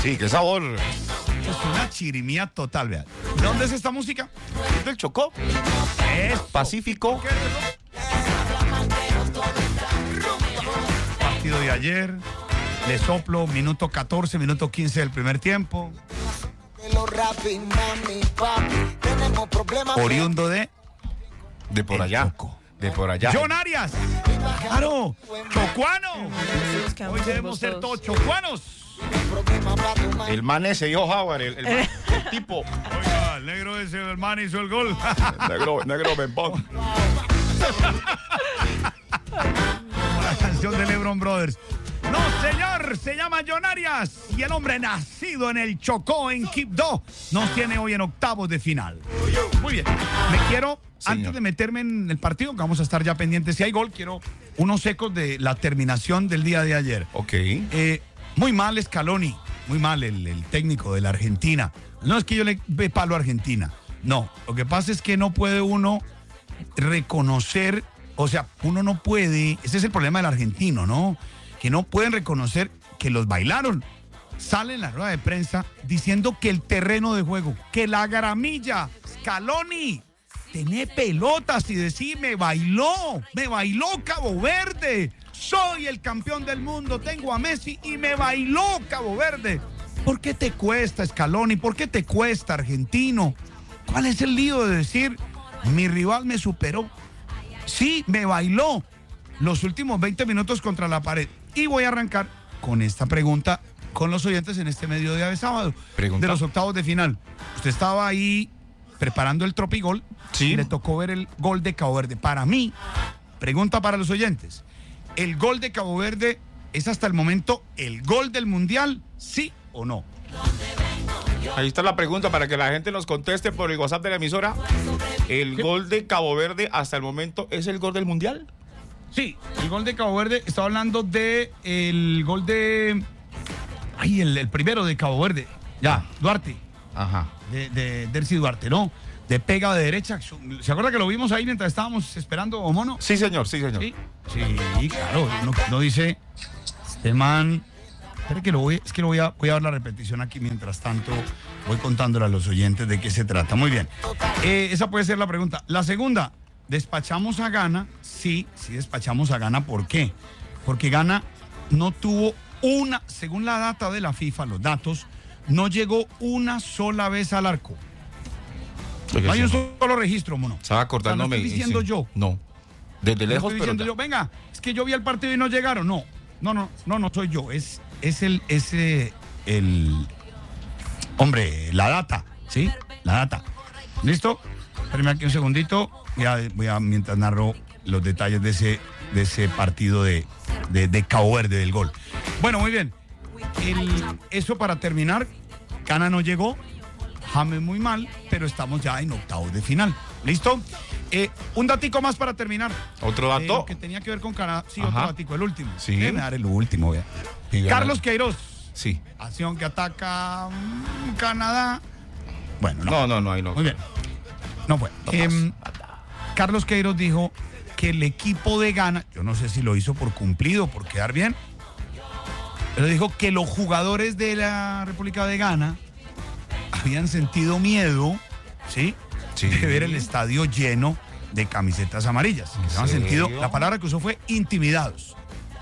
Sí, qué sabor. Es una chirimía total, vean. ¿De dónde es esta música? ¿Es del Chocó? Es Pacífico. Partido de ayer. Le soplo, minuto 14, minuto 15 del primer tiempo. Oriundo de por el allá. Chocó. De por allá. John Arias. Claro, chocuano. Hoy debemos ser todos chocuanos. El man ese, hijo Howard, el tipo. Oiga, el negro ese, el man hizo el gol. negro bembón. La canción de LeBron Brothers. No, señor, se llama John Arias y el hombre nacido en el Chocó, en Quibdó, nos tiene hoy en octavos de final. Muy bien, antes de meterme en el partido, que vamos a estar ya pendientes si hay gol, quiero unos ecos de la terminación del día de ayer. Ok. Muy mal Scaloni, muy mal el técnico de la Argentina. No es que yo le dé palo a Argentina, no, lo que pasa es que no puede uno reconocer, o sea, uno no puede, ese es el problema del argentino, ¿no? Que no pueden reconocer que los bailaron. Sale en la rueda de prensa diciendo que el terreno de juego, que la gramilla, Scaloni, tené pelotas y decir, me bailó Cabo Verde. Soy el campeón del mundo, tengo a Messi y me bailó Cabo Verde. ¿Por qué te cuesta, Scaloni? ¿Por qué te cuesta, argentino? ¿Cuál es el lío de decir, mi rival me superó? Sí, me bailó los últimos 20 minutos contra la pared. Y voy a arrancar con esta pregunta con los oyentes en este mediodía de sábado. ¿Pregunta? De los octavos de final. Usted estaba ahí preparando el tropigol. Sí. Y le tocó ver el gol de Cabo Verde. Para mí, pregunta para los oyentes. ¿El gol de Cabo Verde es hasta el momento el gol del Mundial? ¿Sí o no? Ahí está la pregunta para que la gente nos conteste por el WhatsApp de la emisora. ¿El gol de Cabo Verde hasta el momento es el gol del Mundial? Sí, el gol de Cabo Verde. Estaba hablando de el gol de... Ay, el primero de Cabo Verde. Ya, Duarte. Ajá. De Dercy Duarte, ¿no? De pega de derecha. ¿Se acuerda que lo vimos ahí mientras estábamos esperando, Mono? Sí, señor, sí, señor. Sí, claro. No dice... Este man... Espera que voy a dar la repetición aquí. Mientras tanto, voy contándole a los oyentes de qué se trata. Muy bien. Esa puede ser la pregunta. La segunda... ¿Despachamos a Ghana? Sí, despachamos a Ghana. ¿Por qué? Porque Ghana no tuvo según la data de la FIFA, los datos, no llegó una sola vez al arco. No hay un solo registro, Mono. Estaba acordándome. No estoy diciendo yo. No. Desde lejos, pero... yo, venga, es que yo vi el partido y no llegaron. No soy yo. Es hombre, la data, ¿sí? La data. ¿Listo? Espérame aquí un segundito. Voy a mientras narro los detalles de ese partido de Cabo Verde, del gol. Bueno, muy bien. Eso para terminar. Ghana no llegó. James muy mal, pero estamos ya en octavos de final. ¿Listo? Un datico más para terminar. ¿Otro dato? Lo que tenía que ver con Canadá. Sí, Ajá. Otro datico, el último. Sí. Déjeme dar el último, vea. Carlos Queiroz. Sí. Acción que ataca Canadá. Bueno, no, ahí no. Muy bien. No fue. Carlos Queiroz dijo que el equipo de Ghana, yo no sé si lo hizo por cumplido, por quedar bien, pero dijo que los jugadores de la República de Ghana habían sentido miedo, ¿sí? Sí. De ver el estadio lleno de camisetas amarillas. Que se habían sentido, la palabra que usó fue intimidados.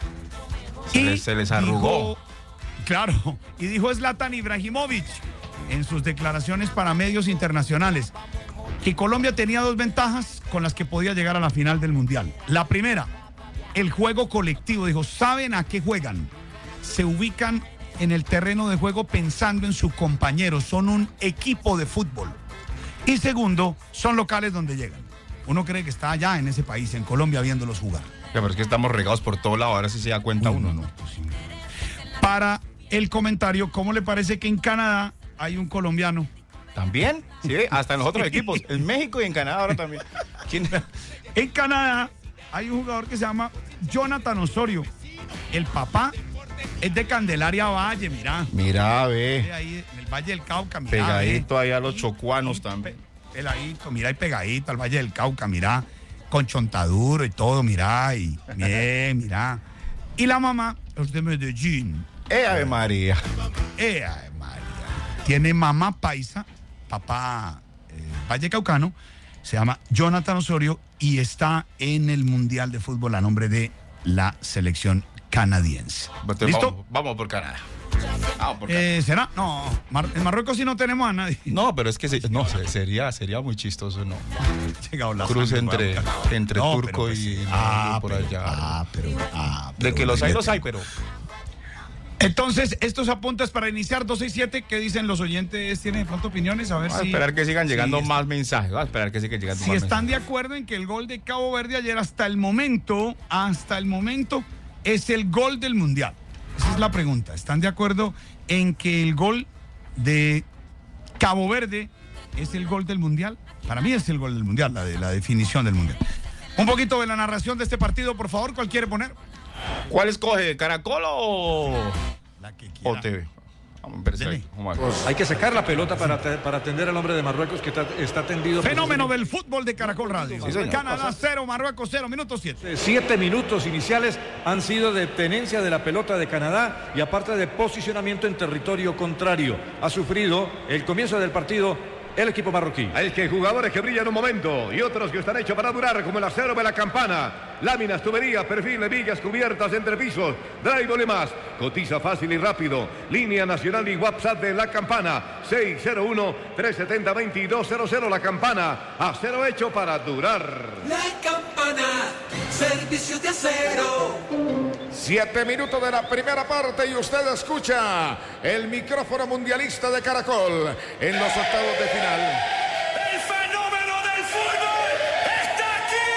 Se les arrugó. Claro, y dijo Zlatan Ibrahimovic en sus declaraciones para medios internacionales que Colombia tenía dos ventajas con las que podía llegar a la final del Mundial. La primera, el juego colectivo. Dijo, ¿saben a qué juegan? Se ubican en el terreno de juego pensando en su compañero. Son un equipo de fútbol. Y segundo, son locales donde llegan. Uno cree que está allá en ese país, en Colombia, viéndolos jugar. Pero es que estamos regados por todo lado, ahora sí se da cuenta uno. No, pues sí. Para el comentario, ¿cómo le parece que en Canadá hay un colombiano? ¿También? Sí, hasta en los otros equipos. En México y en Canadá ahora también. ¿Quién? En Canadá hay un jugador que se llama Jonathan Osorio. El papá es de Candelaria Valle, mirá. Mirá, ve. Ahí en el Valle del Cauca, mirá. Pegadito ahí a los chocuanos también. Peladito, mirá, y pegadito al Valle del Cauca, mirá. Con chontaduro y todo, mirá. Y bien, mirá. Y la mamá es de Medellín. Ave María. Ave tiene mamá paisa, papá vallecaucano, se llama Jonathan Osorio y está en el Mundial de Fútbol a nombre de la selección canadiense. ¿Listo? Vamos por Canadá. ¿Será? No, en Marruecos sí no tenemos a nadie. No, pero es que sería muy chistoso, ¿no? Cruz entre turco y por allá. De que los hay, pero... Entonces, estos apuntes para iniciar 267, ¿qué dicen los oyentes? ¿Tienen de pronto opiniones? A ver Vamos si... a esperar que sigan llegando más mensajes. Vamos a esperar que sigan llegando si más están mensajes. de acuerdo en que el gol de Cabo Verde ayer hasta el momento, es el gol del Mundial. Esa es la pregunta. ¿Están de acuerdo en que el gol de Cabo Verde es el gol del Mundial? Para mí es el gol del Mundial, la definición del Mundial. Un poquito de la narración de este partido, por favor. ¿Cuál quiere poner? ¿Cuál escoge? ¿Caracol o La que quiera. TV? Vamos a ver. Hay que sacar la pelota para atender al hombre de Marruecos que está tendido. Fenómeno del fútbol de Caracol Radio. Sí, señor. Canadá 0, Marruecos 0, minuto 7. 7 minutos iniciales han sido de tenencia de la pelota de Canadá y aparte de posicionamiento en territorio contrario. Ha sufrido el comienzo del partido el equipo marroquí. Hay que jugadores que brillan un momento y otros que están hechos para durar, como el acero de la campana. Láminas, tuberías, perfiles, vigas, cubiertas, entrepisos, drive más. Cotiza fácil y rápido. Línea nacional y WhatsApp de la campana. 601-370-2200. La campana. Acero hecho para durar. La campana. Servicios de acero. 7 minutos de la primera parte y usted escucha el micrófono mundialista de Caracol en los octavos de final. El fenómeno del fútbol está aquí.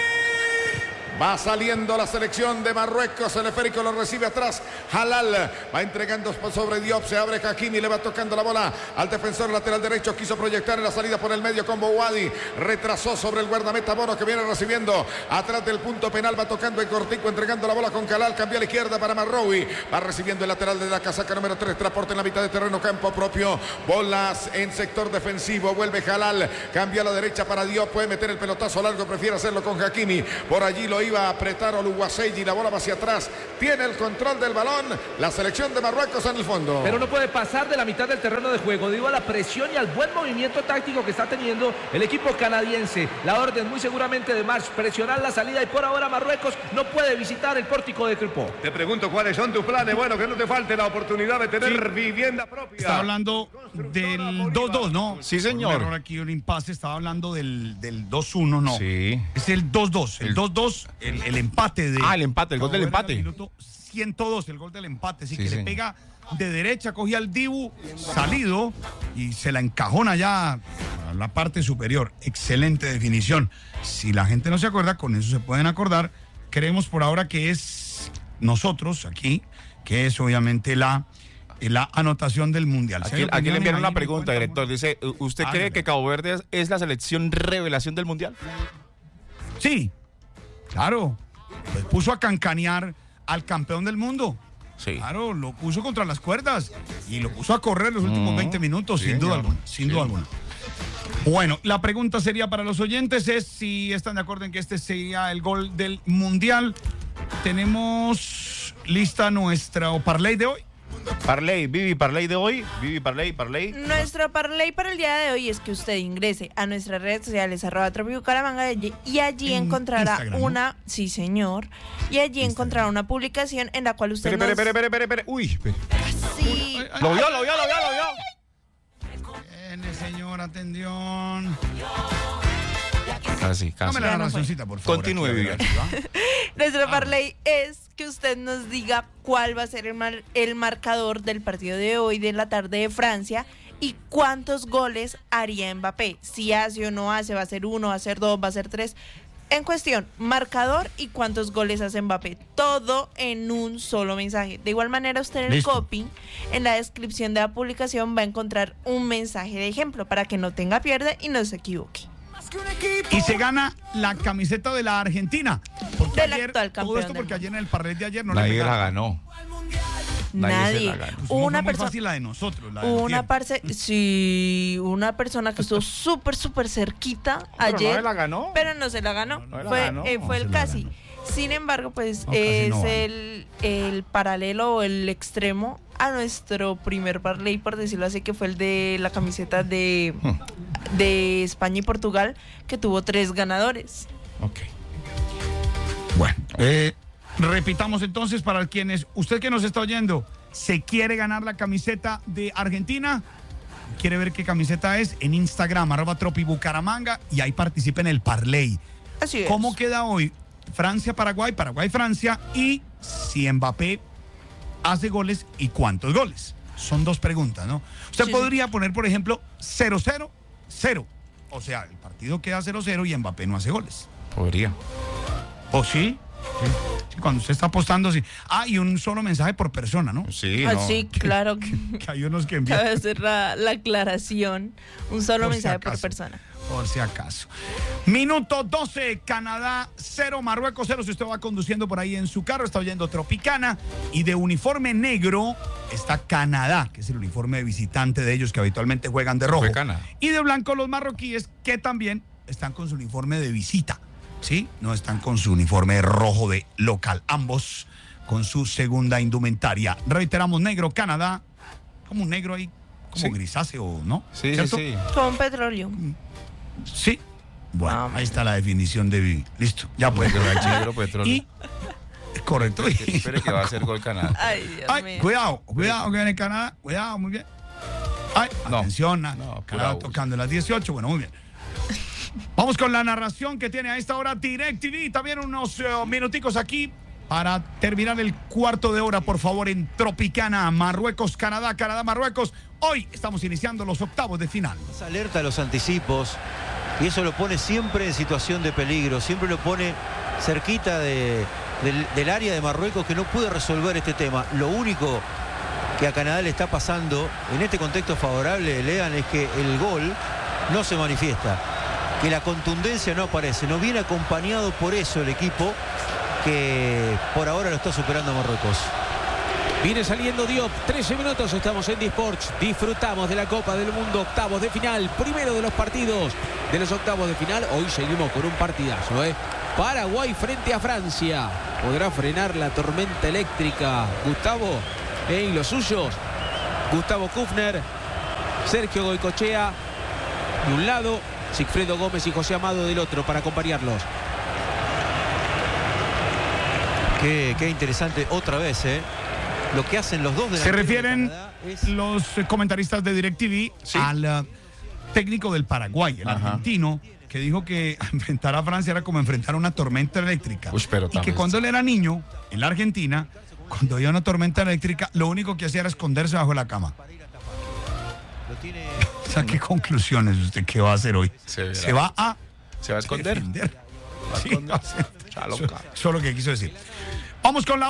Va saliendo la selección de Marruecos, el esférico lo recibe atrás, Halal va entregando sobre Diop, se abre Hakimi, le va tocando la bola al defensor lateral derecho, quiso proyectar en la salida por el medio con Bouhaddi, retrasó sobre el guardameta Bono que viene recibiendo atrás del punto penal, va tocando en cortico, entregando la bola con Halal, cambia a la izquierda para Marroui, va recibiendo el lateral de la casaca número 3, transporte en la mitad de terreno, campo propio, bolas en sector defensivo, vuelve Halal, cambia a la derecha para Diop, puede meter el pelotazo largo, prefiere hacerlo con Hakimi, por allí lo iba a apretar Oluwaseyi, la bola va hacia atrás, tiene el control del balón, la selección de Marruecos en el fondo. Pero no puede pasar de la mitad del terreno de juego, debido a la presión y al buen movimiento táctico que está teniendo el equipo canadiense. La orden muy seguramente de March, presionar la salida y por ahora Marruecos no puede visitar el pórtico de Tripó. Te pregunto cuáles son tus planes. Bueno, que no te falte la oportunidad de tener vivienda propia. Está hablando del 2-2, ¿no? Sí, señor. Un error aquí, un impasse, estaba hablando del 2-1, no. Sí. Es el 2-2. El 2-2, el empate de... el empate, el gol del empate. Minuto 102, el gol del empate. Sí, que señor. le pega de derecha, cogía al Dibu salido y se la encajona ya a la parte superior. Excelente definición. Si la gente no se acuerda, con eso se pueden acordar. Creemos por ahora que es nosotros aquí, que es obviamente la anotación del Mundial. Aquí le enviaron una pregunta, director. Dice, ¿usted cree que Cabo Verde es la selección revelación del Mundial? Sí, claro. Pues puso a cancanear al campeón del mundo. Sí. Claro, lo puso contra las cuerdas y lo puso a correr los últimos 20 minutos, sí, sin duda señor. alguna, sin duda alguna. Bueno, la pregunta sería para los oyentes es si están de acuerdo en que este sería el gol del Mundial. Tenemos lista nuestra parlay de hoy. Parley, Vivi, Parley de hoy. Vivi, Parley. Nuestro parlay para el día de hoy es que usted ingrese a nuestras redes sociales @tropibucaramanga y allí En encontrará Instagram, ¿no? una, sí señor, y allí encontrará una publicación en la cual usted Espere. Uy, Sí. lo vio. Viene, señor, atención. Casi. Dame la narracióncita, por favor. Continúe, aquí, Vivian. ¿va? Nuestro parlay es que usted nos diga cuál va a ser el marcador del partido de hoy de la tarde de Francia y cuántos goles haría Mbappé. Si hace o no hace, va a ser 1, va a ser 2, va a ser 3. En cuestión, marcador y cuántos goles hace Mbappé. Todo en un solo mensaje. De igual manera, usted en el Listo. copy, en la descripción de la publicación, va a encontrar un mensaje de ejemplo para que no tenga pierde y no se equivoque. Y se gana la camiseta de la Argentina. Porque Del ayer, actual campeón todo esto del porque mundo. ayer en el parlay de ayer no le Nadie la pegaron. ganó. Nadie. se la ganó. Pues Una no fue muy persona. fácil la de nosotros. La del Una tiempo. una persona que estuvo súper cerquita Pero ayer, no se la ganó. pero no se la ganó. No se la fue ganó. fue No el se la casi. ganó. Sin embargo, pues No, casi es no vale. el paralelo o el extremo a nuestro primer parlay, por decirlo así, que fue el de la camiseta de España y Portugal, que tuvo 3 ganadores. Ok. Bueno, repitamos entonces para quienes, usted que nos está oyendo, ¿se quiere ganar la camiseta de Argentina? ¿Quiere ver qué camiseta es? En Instagram, @tropibucaramanga, y ahí participe en el parlay. Así es. ¿Cómo queda hoy? Francia-Paraguay, Paraguay-Francia, y si Mbappé hace goles y cuántos goles. Son 2 preguntas, ¿no? Usted podría poner, por ejemplo, 0-0-0. O sea, el partido queda 0-0 y Mbappé no hace goles. Podría. ¿O sí? Sí, cuando usted está apostando, sí. Ah, y un solo mensaje por persona, ¿no? Sí, Sí, claro. Que hay unos que envían. Cabe hacer la aclaración. Un solo Por si mensaje por acaso. persona. Por si acaso. Minuto 12, Canadá 0, Marruecos 0. Si usted va conduciendo por ahí en su carro, está oyendo Tropicana. Y de uniforme negro está Canadá, que es el uniforme de visitante de ellos, que habitualmente juegan de rojo. Fue Canadá. Y de blanco los marroquíes, que también están con su uniforme de visita. ¿Sí? No están con su uniforme rojo de local. Ambos con su segunda indumentaria. Reiteramos, negro, Canadá. Como un negro ahí, como grisáceo, ¿no? Sí, ¿cierto? sí. Con petróleo. Sí. Bueno, Ah, ahí está la definición de... Listo, ya puede quedar Negro petróleo. Y... Correcto. Espere que va a hacer gol Canadá. Ay, Dios Ay, mío. cuidado que viene Canadá. Cuidado, muy bien. Ay, No. atención. No, Canadá pura tocando las 18. Bueno, muy bien. Vamos con la narración que tiene a esta hora DirecTV. También unos minuticos aquí para terminar el cuarto de hora, por favor, en Tropicana, Marruecos, Canadá, Canadá, Marruecos. Hoy estamos iniciando los octavos de final. Es alerta a los anticipos y eso lo pone siempre en situación de peligro, siempre lo pone cerquita del área de Marruecos, que no puede resolver este tema. Lo único que a Canadá le está pasando en este contexto favorable, Lean, es que el gol no se manifiesta, que la contundencia no aparece, no viene acompañado por eso el equipo que por ahora lo está superando a Marruecos. Viene saliendo Diop, 13 minutos, estamos en Disports, disfrutamos de la Copa del Mundo, octavos de final, primero de los partidos de los octavos de final. Hoy seguimos con un partidazo, Paraguay frente a Francia. ¿Podrá frenar la tormenta eléctrica Gustavo y los suyos? Gustavo Kufner, Sergio Goicochea de un lado, Sigfredo Gómez y José Amado del otro para acompañarlos. Qué interesante otra vez, lo que hacen los dos de la... Se refieren los comentaristas de DirecTV al técnico del Paraguay, el argentino, que dijo que enfrentar a Francia era como enfrentar una tormenta eléctrica. Y que cuando él era niño, en la Argentina, cuando había una tormenta eléctrica, lo único que hacía era esconderse bajo la cama. O sea, ¿qué conclusiones usted qué va a hacer hoy? Se va a esconder. Sí, eso es lo que quiso decir. Vamos con la